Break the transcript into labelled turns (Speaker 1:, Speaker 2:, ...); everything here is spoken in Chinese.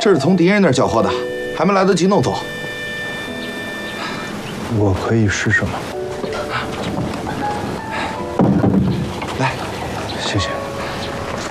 Speaker 1: 这是从敌人那儿缴获的，还没来得及弄走。
Speaker 2: 我可以试试吗？